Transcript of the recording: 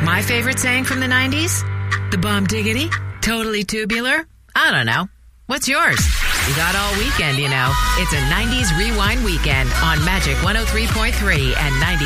My favorite saying from the 90s? The bomb diggity? Totally tubular? I don't know. What's yours? You got all weekend, you know. It's a 90s Rewind weekend on Magic 103.3 and 90.